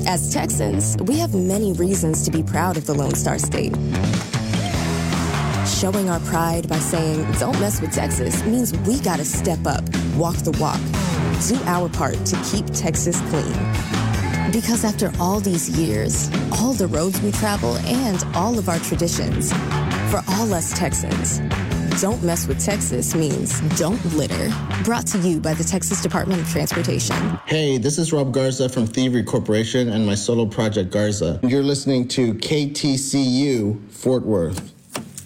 As Texans, we have many reasons to be proud of the Lone Star State. Showing our pride by saying, don't mess with Texas, means we gotta step up, walk the walk, do our part to keep Texas clean. Because after all these years, all the roads we travel, and all of our traditions, for all us Texans, don't mess with Texas means don't litter. Brought to you by the Texas Department of Transportation. Hey, this is Rob Garza from Thievery Corporation and my solo project Garza. You're listening to KTCU Fort Worth.